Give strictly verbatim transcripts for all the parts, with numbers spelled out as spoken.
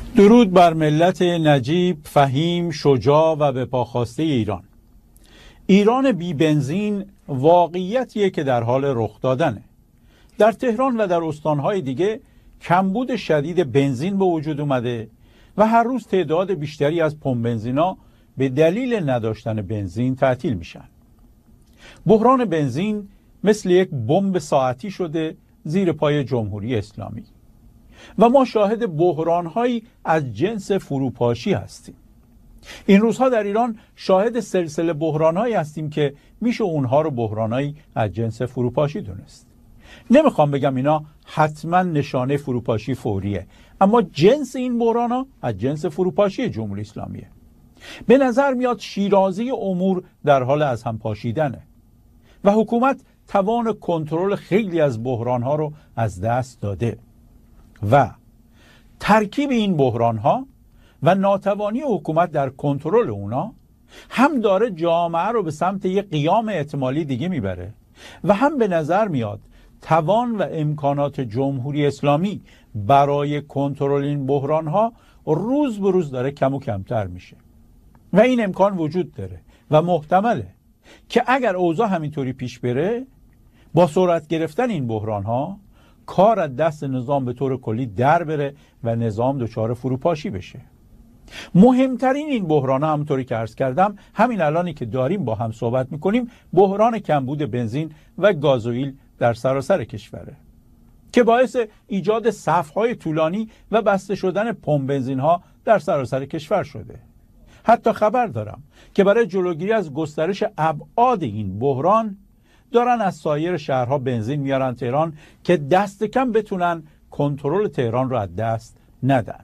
درود بر ملت نجیب، فهیم، شجاع و به پاخواسته ایران. ایران بی بنزین واقعیتیه که در حال رخ دادنه. در تهران و در استانهای دیگه کمبود شدید بنزین به وجود اومده و هر روز تعداد بیشتری از پمپ بنزینا به دلیل نداشتن بنزین تعطیل میشن. بحران بنزین مثل یک بمب ساعتی شده زیر پای جمهوری اسلامی و ما شاهد بحران‌هایی از جنس فروپاشی هستیم. این روزها در ایران شاهد سلسله بحران‌هایی هستیم که میشه اونها رو بحران‌هایی از جنس فروپاشی دونست. نمیخوام بگم اینا حتما نشانه فروپاشی فوریه، اما جنس این بحران‌ها از جنس فروپاشی جمهوری اسلامیه. به نظر میاد شیرازی امور در حال از هم پاشیدنه و حکومت توان کنترل خیلی از بحران‌ها رو از دست داده و ترکیب این بحران‌ها و ناتوانی حکومت در کنترل اونا هم داره جامعه رو به سمت یک قیام احتمالی دیگه میبره و هم به نظر میاد توان و امکانات جمهوری اسلامی برای کنترل این بحران‌ها روز به روز داره کم و کمتر میشه و این امکان وجود داره و محتمله که اگر اوضاع همینطوری پیش بره با سرعت گرفتن این بحران‌ها کار از دست نظام به طور کلی در بره و نظام دچار فروپاشی بشه. مهمترین این بحران ها همونطوری که عرض کردم همین الانی که داریم با هم صحبت میکنیم بحران کمبود بنزین و گازوئیل در سراسر کشوره که باعث ایجاد صف‌های طولانی و بسته شدن پمپ بنزین ها در سراسر کشور شده. حتی خبر دارم که برای جلوگیری از گسترش ابعاد این بحران دارن از سایر شهرها بنزین میارن تهران که دست کم بتونن کنترل تهران رو از دست ندن.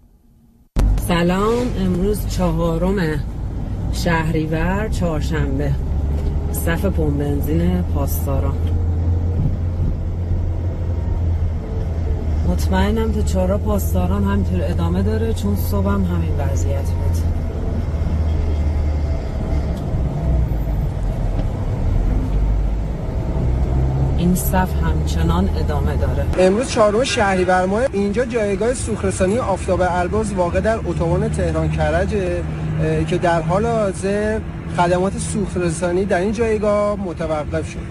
سلام، امروز چهارم شهریور چهارشنبه، صف پمپ بنزین پاسداران. مطمئنم تا چهارراه پاسداران همینطور ادامه داره چون صبحم همین وضعیت بود. این صف همچنان ادامه داره. امروز چهارم شهریور ماه، اینجا جایگاه سوخت‌رسانی آفتاب البرز واقع در اتوبان تهران کرج که در حال حاضر خدمات سوخت‌رسانی در این جایگاه متوقف شده.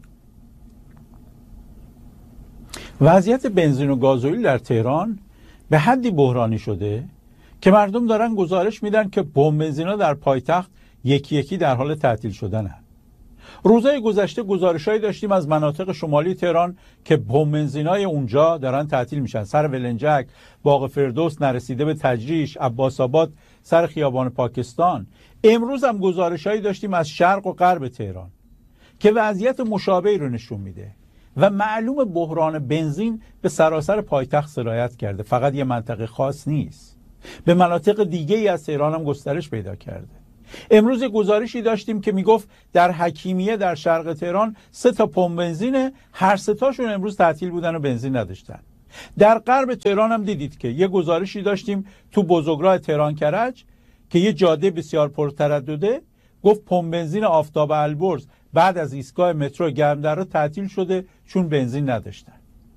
وضعیت بنزین و گازوئیل در تهران به حدی بحرانی شده که مردم دارن گزارش میدن که پمپ بنزینا در پایتخت یکی یکی در حال تعطیل شدنن. روزهای گذشته گزارشایی داشتیم از مناطق شمالی تهران که پمپ بنزینای اونجا دارن تعطیل میشن. سر ولنجک، باغ فردوس، نرسیده به تجریش، عباس آباد، سر خیابان پاکستان. امروز هم گزارشایی داشتیم از شرق و غرب تهران که وضعیت مشابهی رو نشون میده و معلوم بحران بنزین به سراسر پایتخت سرایت کرده. فقط یه منطقه خاص نیست، به مناطق دیگه ای از تهران هم گسترش پیدا کرده. امروز گزارشی داشتیم که میگفت در حکیمیه در شرق تهران سه تا پمپ بنزینه، هر سه تاشون امروز تعطیل بودن و بنزین نداشتن. در غرب تهران هم دیدید که یه گزارشی داشتیم تو بزرگراه تهران کرج که یه جاده بسیار پرتردده، گفت پمپ بنزین آفتاب البرز بعد از ایستگاه مترو گرمدره تعطیل شده چون بنزین نداشتن.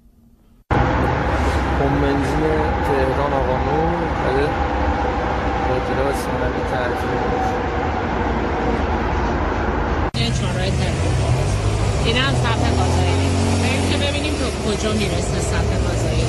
پمپ بنزین تهران آقا نور بعد اطلاع سنوی تعطیل این هم صفحه گازوئیل. بریم که ببینیم تو کجا میرسه صفحه گازوئیل.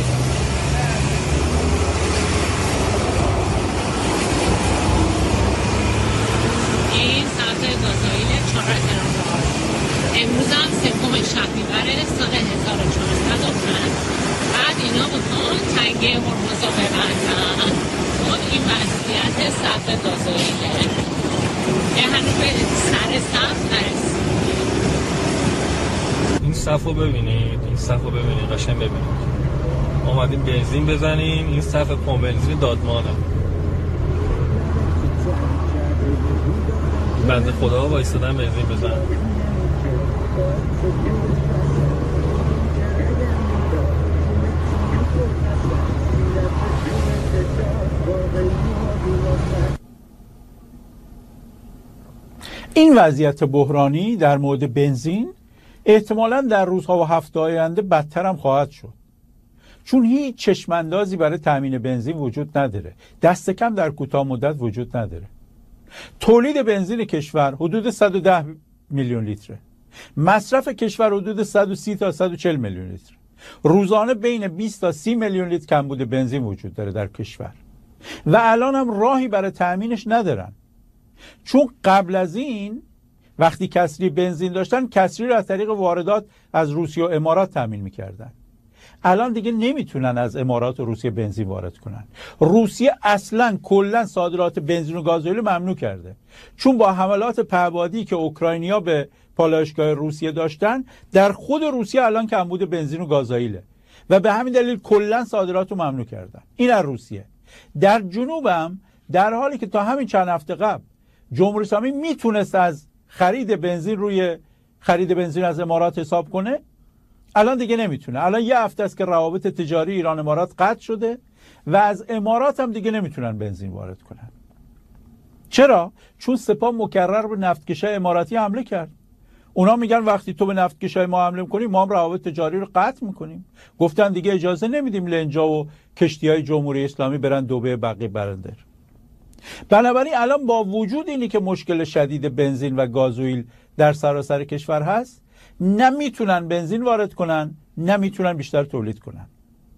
این صفحه گازوئیل چهارراه تهران بهار. امروز هم سوم شهریور سال هزار و چهارصد و پنج. بعد اینا بخوان تنگه هرمز رو ببندن. خب این وضعیت صفحه گازوئیله که هنوز به سر صف نرسید. این صف رو ببینید، این صف رو ببینید، قشنگ ببینید. آمدیم بنزین بزنیم، این صف پمپ بنزین دادمانه. بنده خدا وایسادن بنزین بزنن. این وضعیت بحرانی در مورد بنزین احتمالاً در روزها و هفته آینده بدتر هم خواهد شد، چون هیچ چشماندازی برای تامین بنزین وجود نداره، دست کم در کوتاه مدت وجود نداره. تولید بنزین کشور حدود صد و ده میلیون لیتره، مصرف کشور حدود صد و سی تا صد و چهل میلیون لیتر. روزانه بین بیست تا سی میلیون لیتر کمبود بنزین وجود داره در کشور و الان هم راهی برای تأمینش ندارن، چون قبل از این وقتی کسری بنزین داشتن کسری رو از طریق واردات از روسیه و امارات تأمین میکردن. الان دیگه نمیتونن از امارات و روسیه بنزین وارد کنن. روسیه اصلا کلا صادرات بنزین و گازوئیل ممنوع کرده، چون با حملات پهپادی که اوکراینیا به پالایشگاه روسیه داشتن، در خود روسیه الان کمبود بنزین و گازوئیله و به همین دلیل کلا صادرات رو ممنوع کردن. این از روسیه. در جنوبم در حالی که تا همین چند هفته قبل جمهوری اسلامی میتونست از خرید بنزین روی خرید بنزین از امارات حساب کنه، الان دیگه نمیتونه. الان یه هفته است که روابط تجاری ایران امارات قطع شده و از امارات هم دیگه نمیتونن بنزین وارد کنن. چرا؟ چون سپاه مکرر به نفتکشای اماراتی حمله کرد. اونا میگن وقتی تو به نفتکشای ما حمله میکنی ما هم روابط تجاری رو قطع میکنیم. گفتن دیگه اجازه نمیدیم لنجا و کشتیهای جمهوری اسلامی برن دوبه بقیه برندر. بنابراین الان با وجود اینی که مشکل شدید بنزین و گازوئیل در سراسر کشور هست، نمیتونن بنزین وارد کنن، نمیتونن بیشتر تولید کنن.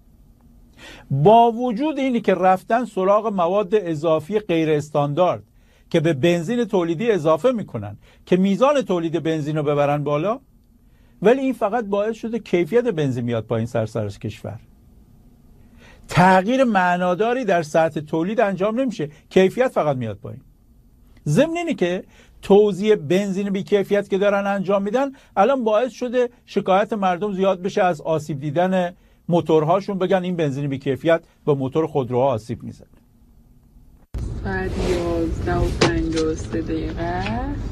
با وجود اینی که رفتن سراغ مواد اضافی غیر استاندارد که به بنزین تولیدی اضافه میکنن که میزان تولید بنزین رو ببرن بالا، ولی این فقط باعث شده کیفیت بنزین میاد پایین سراسر کشور. تغییر معناداری در سطح تولید انجام نمیشه، کیفیت فقط میاد پایین. ضمن اینه که توزیع بنزین بی کیفیت که دارن انجام میدن الان باعث شده شکایت مردم زیاد بشه از آسیب دیدن موتورهاشون، بگن این بنزین بی کیفیت به موتور خودروها آسیب میزنه. ساعت یازده و پنجاه و سه دقیقه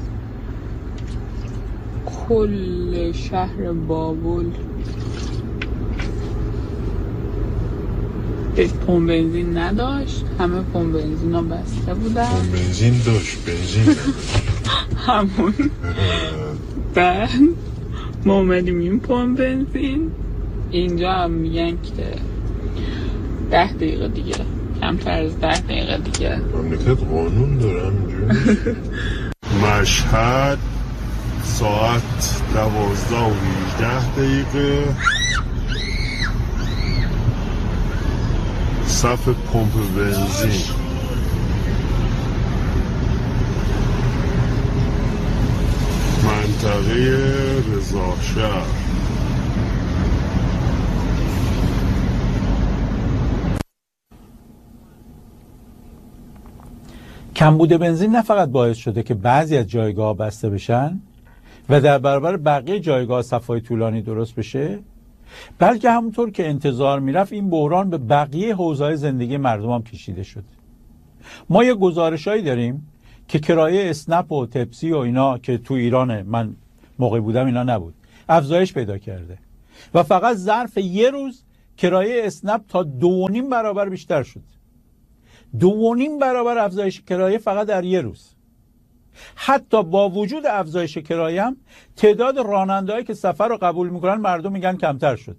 کل شهر بابل پمپ بنزین نداشت، همه پمپ بنزین ها بسته بودن. پمپ بنزین داشت، بنزین همون بعد ما اومدیم این پمپ بنزین، اینجا هم میگن که ده دقیقه دیگه، کمتر از ده دقیقه دیگه. مملکت قانون دارم اینجوری. مشهد ساعت دوازده و هجده دقیقه، صف پمپ بنزین. منطقه رضاشهر. کمبود بنزین نه فقط باعث شده که بعضی از جایگاه بسته بشن و در برابر بقیه جایگاه صف‌های طولانی درست بشه، بلکه همونطور که انتظار میرفت این بحران به بقیه حوزه‌های زندگی مردم هم کشیده شده. ما یه گزارشایی داریم که کرایه اسنپ و تپسی و اینا که تو ایران من موقع بودم اینا نبود، افزایش پیدا کرده و فقط ظرف یه روز کرایه اسنپ تا دو و نیم برابر بیشتر شد. دو و نیم برابر افزایش کرایه فقط در یه روز. حتی با وجود افزایش کرایه هم تعداد راننده‌هایی که سفر رو قبول میکنن مردم میگن کمتر شد.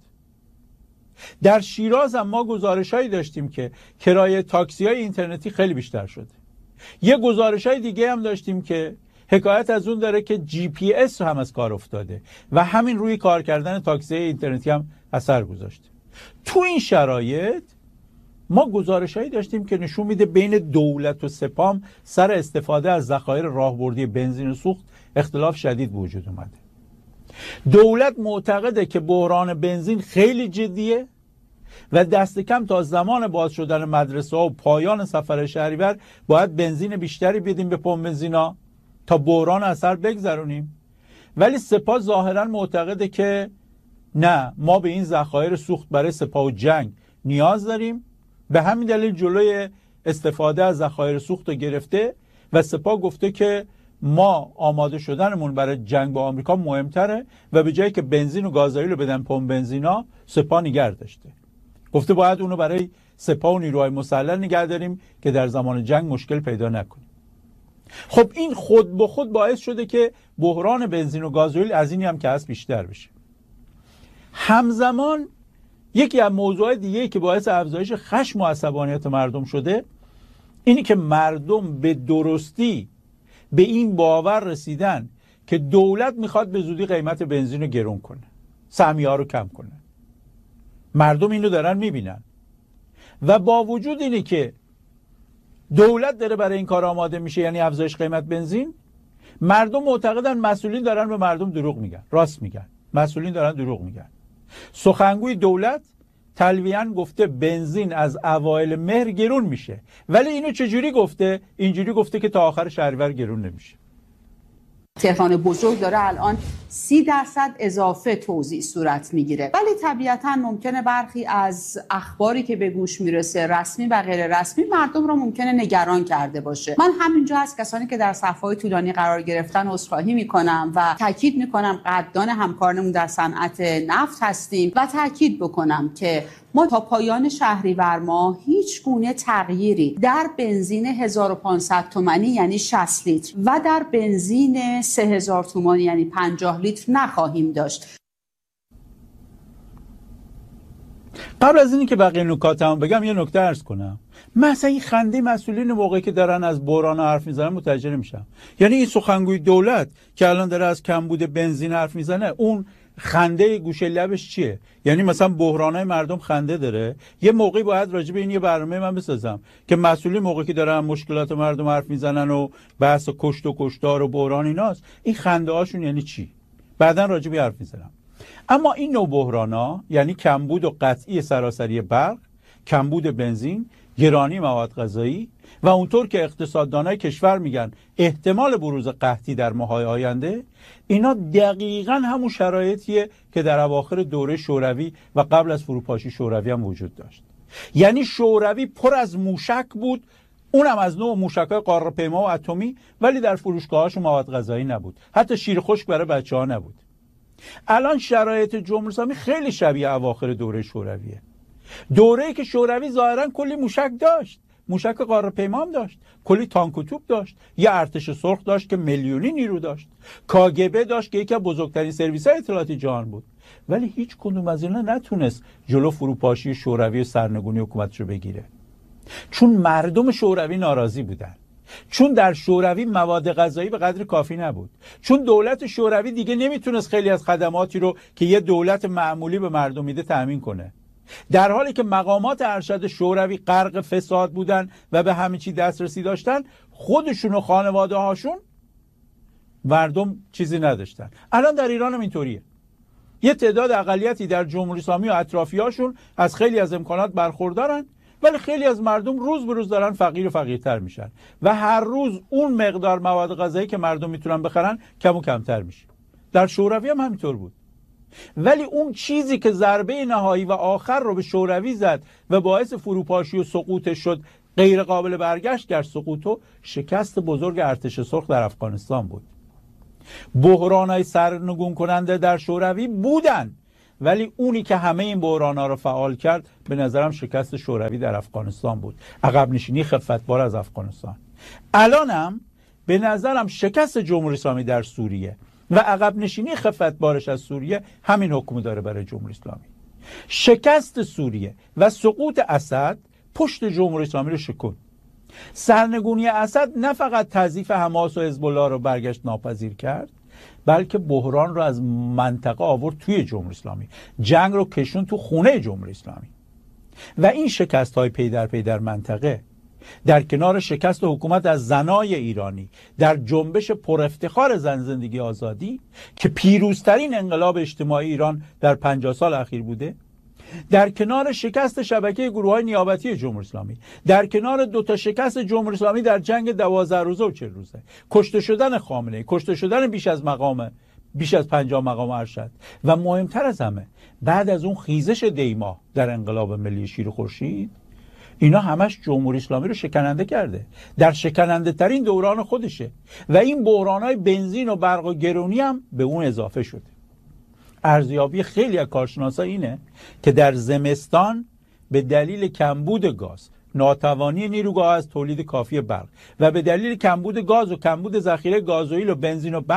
در شیراز هم ما گزارشایی داشتیم که کرایه تاکسی‌های اینترنتی خیلی بیشتر شد. یه گزارشای دیگه هم داشتیم که حکایت از اون داره که جی پی اس هم از کار افتاده و همین روی کار کردن تاکسی‌های اینترنتی هم اثر گذاشته. تو این شرایط ما گزارشایی داشتیم که نشون میده بین دولت و سپاه سر استفاده از ذخایر راهبردی بنزین و سوخت اختلاف شدید وجود اومده. دولت معتقده که بحران بنزین خیلی جدیه و دست کم تا زمان باز شدن مدرسه ها و پایان سفر شهریور باید بنزین بیشتری بدیم به پمپ بنزینا تا بحران اثر بگذرونیم. ولی سپاه ظاهرا معتقده که نه، ما به این ذخایر سوخت برای سپاه و جنگ نیاز داریم، به همین دلیل جلوی استفاده از ذخایر سوخت رو گرفته و سپاه گفته که ما آماده شدنمون برای جنگ با آمریکا مهمتره و به جایی که بنزین و گازوئیل رو بدن پمپ بنزینا، سپاه نگه داشته. گفته باید اونو برای سپاه و نیروهای مسلح نگه داریم که در زمان جنگ مشکل پیدا نکنه. خب این خود به خود باعث شده که بحران بنزین و گازوئیل از اینی هم که هست بیشتر بشه. همزمان یکی از موضوعات دیگه که باعث افزایش خشم و عصبانیت مردم شده اینی که مردم به درستی به این باور رسیدن که دولت میخواد به زودی قیمت بنزین رو گرون کنه، سهمیه‌ها رو کم کنه. مردم اینو دارن میبینن و با وجود اینه که دولت داره برای این کار آماده میشه، یعنی افزایش قیمت بنزین، مردم معتقدن مسئولین دارن به مردم دروغ میگن. راست میگن، مسئولین دارن دروغ میگن. سخنگوی دولت تلویحاً گفته بنزین از اوایل مهر گرون میشه، ولی اینو چجوری گفته؟ اینجوری گفته که تا آخر شهریور گرون نمیشه. تهران بزرگ داره الان سی درصد اضافه توزیع صورت میگیره، ولی طبیعتاً ممکنه برخی از اخباری که به گوش میرسه رسمی و غیر رسمی مردم رو ممکنه نگران کرده باشه. من همینجا از کسانی که در صف‌های طولانی قرار گرفتن عذرخواهی میکنم و تاکید میکنم قدردان همکارانمون در صنعت نفت هستیم و تاکید بکنم که ما تا پایان شهریور ماه هیچ گونه تغییری در بنزین هزار و پانصد تومانی یعنی شصت لیتر و در بنزین سه هزار تومانی یعنی پنجاه لیتر نخواهیم داشت. قبل از اینی که بقیه نکاتمو بگم یه نکته عرض کنم. مثلا این خنده مسئولین موقعی که دارن از بحران حرف میزنن متوجه نمیشم. یعنی این سخنگوی دولت که الان داره از کمبود بنزین حرف میزنه، اون خنده گوشه لبش چیه؟ یعنی مثلا بحرانای مردم خنده داره. یه موقعی باید راجع به این یه برنامه من بسازم که مسئولین موقعی که دارن مشکلات مردم حرف میزنن و بحث کشت و کشتار و بحران ایناست، این خنده هاشون یعنی چی؟ بعدن راجع به حرف میزنم. اما این نوع بحرانا یعنی کمبود و قطعی سراسری برق، کمبود بنزین، گرانی مواد غذایی و اونطور که اقتصاددانای کشور میگن احتمال بروز قحطی در ماه‌های آینده، اینا دقیقاً همون شرایطیه که در اواخر دوره شوروی و قبل از فروپاشی شوروی هم وجود داشت. یعنی شوروی پر از موشک بود، اونم از نوع موشک‌های قاره‌پیما و اتمی، ولی در فروشگاه‌هاش مواد غذایی نبود، حتی شیر خشک برای بچه‌ها نبود. الان شرایط جمهوری اسلامی خیلی شبیه اواخر دوره شورویه. دوره‌ای که شوروی ظاهراً کلی موشک داشت، موشک قاره‌پیما هم داشت، کلی تانک و توپ داشت، یه ارتش سرخ داشت که میلیونی نیرو داشت، کاگبه داشت که یکی از بزرگترین سرویس‌های اطلاعاتی جهان بود، ولی هیچ کدوم از اینا نتونست جلو فروپاشی شوروی و سرنگونی حکومتشو بگیره. چون مردم شوروی ناراضی بودن، چون در شوروی مواد غذایی به قدر کافی نبود، چون دولت شوروی دیگه نمیتونست خیلی از خدماتی رو که یه دولت معمولی به مردم میده تأمین کنه. در حالی که مقامات ارشد شوروی غرق فساد بودن و به همه چی دسترسی داشتن، خودشون و خانواده هاشون مردم چیزی نداشتن. الان در ایران هم اینطوریه. یه تعداد اقلیتی در جمهوری اسلامی و اطرافیاشون از خیلی از امکانات برخوردارن، ولی خیلی از مردم روز به روز دارن فقیر و فقیرتر میشن و هر روز اون مقدار مواد غذایی که مردم میتونن بخرن کم و کمتر میشه. در شوروی هم همینطور بود. ولی اون چیزی که ضربه نهایی و آخر رو به شوروی زد و باعث فروپاشی و سقوط شد، غیر قابل برگشت گشت سقوط و شکست بزرگ ارتش سرخ در افغانستان بود. بحرانای سرنگون کننده در شوروی بودن، ولی اونی که همه این بحرانا رو فعال کرد به نظرم شکست شوروی در افغانستان بود، عقب نشینی خفتبار از افغانستان. الانم به نظرم شکست جمهوری اسلامی در سوریه و عقب نشینی خفتبارش از سوریه همین حکم داره برای جمهوری اسلامی. شکست سوریه و سقوط اسد پشت جمهوری اسلامی رو شکن. سرنگونی اسد نه فقط تضعیف حماس و حزب الله رو برگشت ناپذیر کرد، بلکه بحران رو از منطقه آورد توی جمهوری اسلامی، جنگ رو کشون تو خونه جمهوری اسلامی. و این شکست های پی در پی در منطقه در کنار شکست حکومت از زنای ایرانی در جنبش پر افتخار زن زندگی آزادی که پیروزترین انقلاب اجتماعی ایران در پنجاه سال اخیر بوده، در کنار شکست شبکه گروه‌های نیابتی جمهوری اسلامی، در کنار دو تا شکست جمهوری اسلامی در جنگ دوازده روزه و چهل روزه، کشته شدن خامنه‌ای، کشته شدن بیش از مقام بیش از پنجاه مقام ارشد و مهمتر از همه بعد از اون خیزش دیما در انقلاب ملی شیر خورشید، اینا همش جمهوری اسلامی رو شکننده کرده، در شکننده ترین دوران خودشه و این بحران‌های بنزین و برق و گرونی هم به اون اضافه شده. ارزیابی خیلی از کارشناسا اینه که در زمستان به دلیل کمبود گاز، ناتوانی نیروگاه از تولید کافی برق و به دلیل کمبود گاز و کمبود ذخیره گازوئیل و بنزین و برق